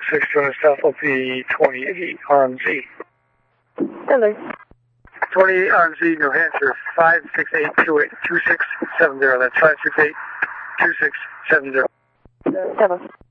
6 South OP 28 RMZ. Hello. 28 RMZ, New Hampshire, 568-2670. That's 568-2670. Hello.